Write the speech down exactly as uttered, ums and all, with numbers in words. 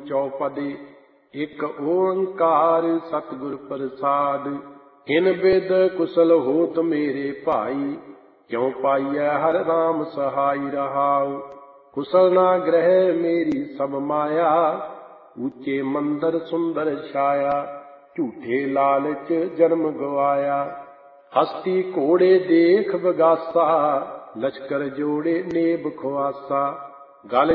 चौपदी। एक ओंकार सतगुर प्रसाद। इन बिद कुशल होत मेरे भाई, क्यों पाइयै हर राम सहाय रहाउ। कुशल ना ग्रह मेरी सब माया, ऊंचे मंदिर सुंदर छाया। झूठे लालच जन्म गवाया, हस्ती घोड़े देख बगासा। लश्कर जोड़े नेब खुआसा, गल